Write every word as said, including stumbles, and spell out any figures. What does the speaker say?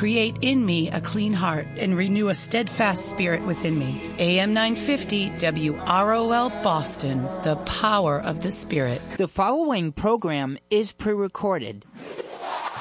Create in me a clean heart and renew a steadfast spirit within me. A M nine fifty W R O L Boston, the power of the Spirit. The following program is pre-recorded.